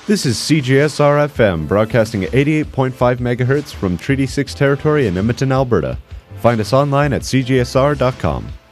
This is CJSR FM, broadcasting at 88.5 MHz from Treaty 6 territory in Edmonton, Alberta. Find us online at cjsr.com.